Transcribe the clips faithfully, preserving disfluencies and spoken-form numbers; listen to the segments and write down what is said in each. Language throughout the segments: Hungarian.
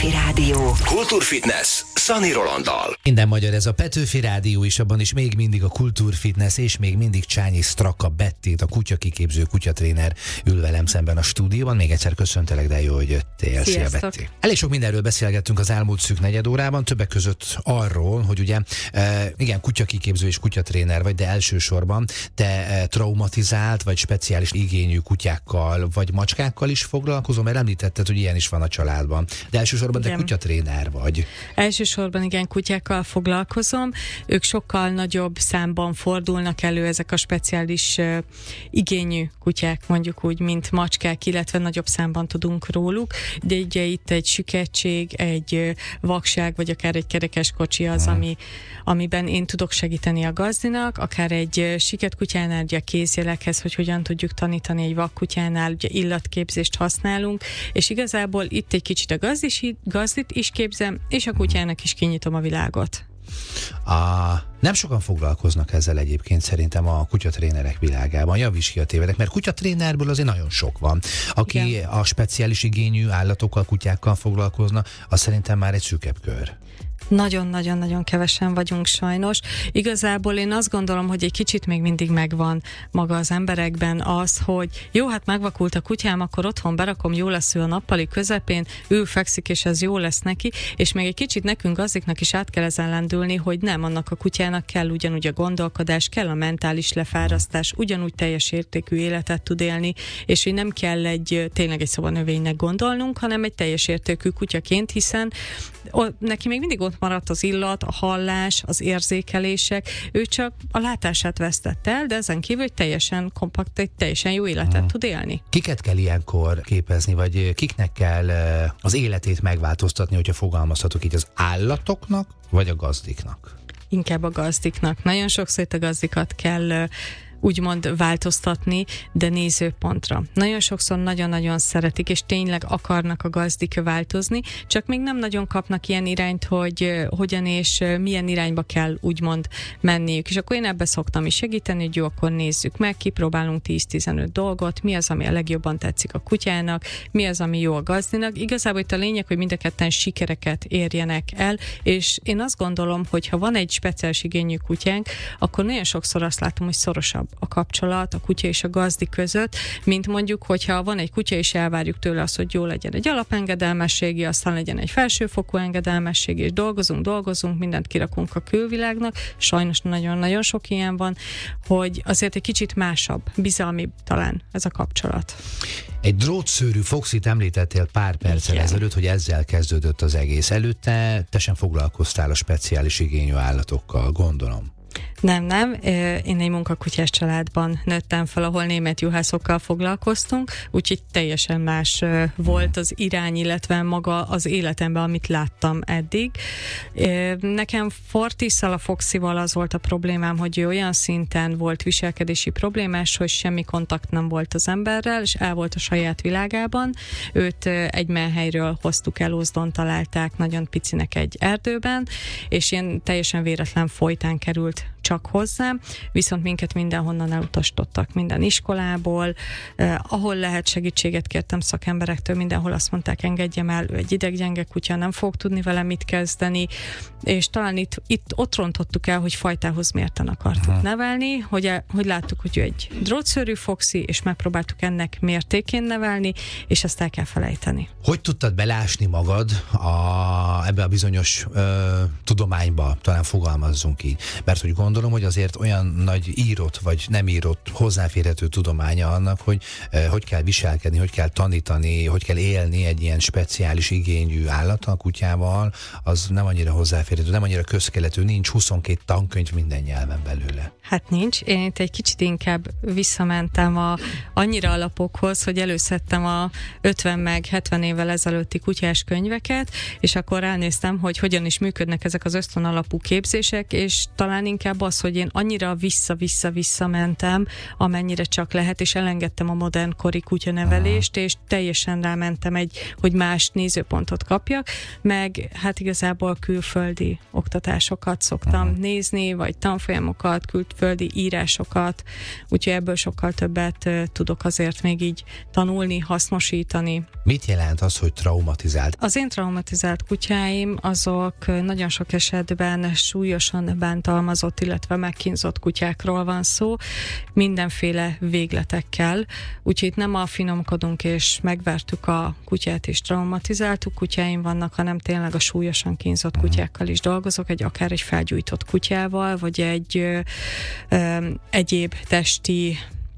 Petőfi Rádió. Kultúrfitness Szani Rolanddal. Minden magyar, ez a Petőfi Rádió is, abban is még mindig a kultúrfitness, és még mindig Csányi Straka Bettét, a kutyakiképző kutyatréner ül velem szemben a stúdióban. Még egyszer köszöntelek, de jó, hogy jöttél. Szia, Betty. Elég sok mindenről beszélgettünk az elmúlt szűk negyed órában, többek között arról, hogy ugye e, igen, kutyakiképző és kutyatréner vagy, de elsősorban te e, traumatizált vagy speciális igényű kutyákkal vagy macskákkal is foglalkozom, mert említetted, hogy ilyen is van a családban. De elsősorban igen, te kutyatréner vagy. Elsősorban igen, kutyákkal foglalkozom. Ők sokkal nagyobb számban fordulnak elő, ezek a speciális uh, igényű kutyák, mondjuk úgy, mint macskák, illetve nagyobb számban tudunk róluk. De ugye itt egy süketség, egy uh, vakság, vagy akár egy kerekes kocsi az, hmm. ami, amiben én tudok segíteni a gazdinak, akár egy uh, siket kutyánál, ugye a kézjelekhez, hogy hogyan tudjuk tanítani egy vakkutyánál, ugye illatképzést használunk, és igazából itt egy kicsit a gazdis, gazdit is képzem, és a kutyának is kinyitom a világot. A, nem sokan foglalkoznak ezzel egyébként szerintem a kutyatrénerek világában. Javíts ki a tévedek, mert kutyatrénerből azért nagyon sok van. Aki igen, a speciális igényű állatokkal, kutyákkal foglalkozna, az szerintem már egy szűkebb kör. Nagyon-nagyon-nagyon kevesen vagyunk sajnos. Igazából én azt gondolom, hogy egy kicsit még mindig megvan maga az emberekben az, hogy jó, hát megvakult a kutyám, akkor otthon berakom, jó lesz ő a nappali közepén, ő fekszik, és ez jó lesz neki, és még egy kicsit nekünk gazdiknak is át kell ezen lendülni, hogy nem, annak a kutyának kell ugyanúgy a gondolkodás, kell a mentális lefárasztás, ugyanúgy teljes értékű életet tud élni, és hogy nem kell egy tényleg egy szobanövénynek gondolnunk, hanem egy teljes értékű kutyaként, hiszen o, neki még mindig ott maradt az illat, a hallás, az érzékelések, ő csak a látását vesztette el, de ezen kívül egy teljesen kompakt, egy teljesen jó életet hmm. tud élni. Kiket kell ilyenkor képezni, vagy kiknek kell az életét megváltoztatni, hogyha fogalmazhatok így, az állatoknak, vagy a gazdiknak? Inkább a gazdiknak. Nagyon sokszor itt a gazdikat kell úgymond változtatni, de nézőpontra. Nagyon sokszor nagyon-nagyon szeretik, és tényleg akarnak a gazdik változni, csak még nem nagyon kapnak ilyen irányt, hogy hogyan és milyen irányba kell úgymond menniük. És akkor én ebbe szoktam is segíteni, hogy jó, akkor nézzük meg, kipróbálunk tíz-tizenöt dolgot, mi az, ami a legjobban tetszik a kutyának, mi az, ami jó a gazdinak. Igazából itt a lényeg, hogy mind a ketten sikereket érjenek el, és én azt gondolom, hogy ha van egy speciális igényű kutyánk, akkor nagyon sokszor azt látom, hogy szorosabb a kapcsolat a kutya és a gazdi között, mint mondjuk, hogyha van egy kutya, és elvárjuk tőle azt, hogy jó legyen egy alapengedelmességi, aztán legyen egy felsőfokú engedelmességi, és dolgozunk, dolgozunk, mindent kirakunk a külvilágnak. Sajnos nagyon-nagyon sok ilyen van, hogy azért egy kicsit másabb, bizalmibb talán ez a kapcsolat. Egy drótszőrű foxit említettél pár perccel ezelőtt, hogy ezzel kezdődött az egész. Előtte te sem foglalkoztál a speciális igényű állatokkal, gondolom. Nem, nem. Én egy munkakutyás családban nőttem fel, ahol német juhászokkal foglalkoztunk, úgyhogy teljesen más volt az irány, illetve maga az életemben, amit láttam eddig. Nekem Fortisszal, a Foxival az volt a problémám, hogy ő olyan szinten volt viselkedési problémás, hogy semmi kontakt nem volt az emberrel, és el volt a saját világában. Őt egy menhelyről hoztuk el, Ózdon találták, nagyon picinek egy erdőben, és ilyen teljesen véletlen folytán került csak hozzám, viszont minket mindenhonnan elutasítottak, minden iskolából, eh, ahol lehet segítséget kértem szakemberektől, mindenhol azt mondták, engedjem el, ő egy ideggyenge kutya, nem fog tudni vele mit kezdeni, és talán itt, itt ott rontottuk el, hogy fajtához mérten akartuk Aha. nevelni, hogy, hogy láttuk, hogy ő egy drótszőrű foxi, és megpróbáltuk ennek mértékén nevelni, és ezt el kell felejteni. Hogy tudtad belásni magad a, ebbe a bizonyos ö, tudományba, talán fogalmazzunk így, mert hogy gondolom, hogy azért olyan nagy írott vagy nem írott hozzáférhető tudománya annak, hogy eh, hogy kell viselkedni, hogy kell tanítani, hogy kell élni egy ilyen speciális igényű állattal, kutyával, az nem annyira hozzáférhető, nem annyira közkeletű, nincs huszonkét tankönyv minden nyelven belőle. Hát nincs. Én itt egy kicsit inkább visszamentem a, annyira alapokhoz, hogy előszedtem a ötven meg hetven évvel ezelőtti kutyás könyveket, és akkor ránéztem, hogy hogyan is működnek ezek az ösztön alapú képzések, és talán inkább az, hogy én annyira vissza-vissza-vissza mentem, amennyire csak lehet, és elengedtem a modern kori kutyanevelést, és teljesen rámentem egy, hogy más nézőpontot kapjak, meg hát igazából külföldi oktatásokat szoktam Aha. nézni, vagy tanfolyamokat, külföldi írásokat, úgyhogy ebből sokkal többet uh, tudok azért még így tanulni, hasznosítani. Mit jelent az, hogy traumatizált? Az én traumatizált kutyáim azok nagyon sok esetben súlyosan bántalmazott, illetve megkínzott kutyákról van szó, mindenféle végletekkel, úgyhogy itt nem a finomkodunk és megvertük a kutyát és traumatizáltuk kutyáim vannak, hanem tényleg a súlyosan kínzott kutyákkal is dolgozok, egy akár egy felgyújtott kutyával, vagy egy ö, ö, egyéb testi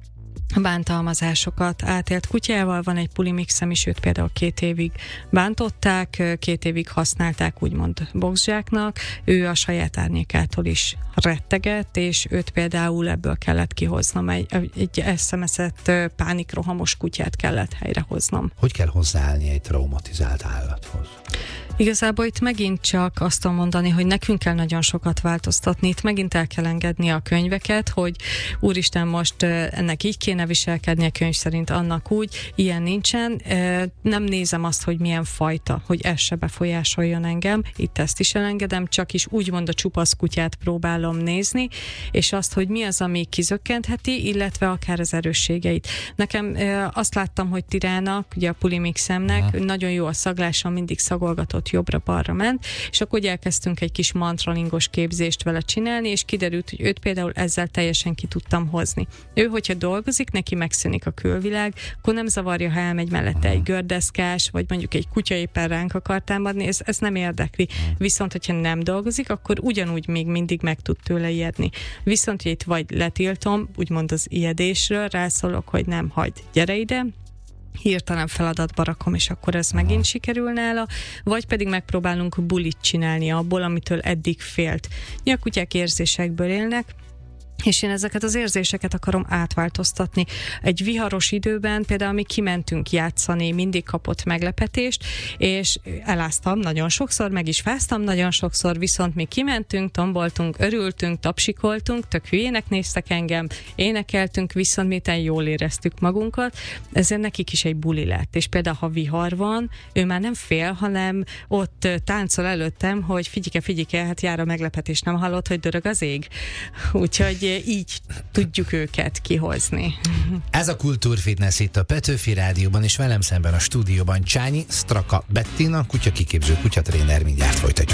bántalmazásokat átélt kutyával. Van egy pulimixem is, őt például két évig bántották, két évig használták úgymond boxzsáknak, ő a saját árnyékától is rettegett, és őt például ebből kellett kihoznom, egy, egy eszemeszett pánikrohamos kutyát kellett helyrehoznom. Hogy kell hozzáállni egy traumatizált állathoz? Igazából itt megint csak azt tudom mondani, hogy nekünk kell nagyon sokat változtatni, itt megint el kell engedni a könyveket, hogy úristen, most ennek így kéne viselkedni, a könyv szerint annak úgy, ilyen nincsen. Nem nézem azt, hogy milyen fajta, hogy ez se befolyásoljon engem, itt ezt is elengedem, csak is úgymond a csupasz kutyát próbálom nézni, és azt, hogy mi az, ami kizökkentheti, illetve akár az erősségeit. Nekem azt láttam, hogy Tirának, ugye a pulimixemnek, Aha. nagyon jó a szaglása, mindig szagolgatott, jobbra-balra ment, és akkor ugye elkezdtünk egy kis mantralingos képzést vele csinálni, és kiderült, hogy őt például ezzel teljesen ki tudtam hozni. Ő, hogyha dolgozik, neki megszűnik a külvilág, akkor nem zavarja, ha elmegy mellette egy gördeszkás, vagy mondjuk egy kutya éppen ránk akar támadni, ez, ez nem érdekli. Viszont, hogyha nem dolgozik, akkor ugyanúgy még mindig meg tud tőle ijedni. Viszont, hogy itt vagy letiltom, úgymond az ijedésről, rászólok, hogy nem, hagyd, gyere ide, hirtelen feladatba rakom, és akkor ez Aha. megint sikerül nála, vagy pedig megpróbálunk bulit csinálni abból, amitől eddig félt. A kutyák érzésekből élnek, és én ezeket az érzéseket akarom átváltoztatni. Egy viharos időben például mi kimentünk játszani, mindig kapott meglepetést, és eláztam nagyon sokszor, meg is fáztam nagyon sokszor, viszont mi kimentünk, tomboltunk, örültünk, tapsikoltunk, tök hülyének néztek engem, énekeltünk, viszont miután jól éreztük magunkat, ezért nekik is egy buli lett. És például, ha vihar van, ő már nem fél, hanem ott táncol előttem, hogy figyike, figyike, hát jár a meglepetés, nem hallott, hogy dörög az ég? Úgyhogy így tudjuk őket kihozni. Ez a Kultúrfitness itt a Petőfi Rádióban, és velem szemben a stúdióban Csányi Straka Bettina, kutyakiképző kutyatréner, mindjárt folytatjuk.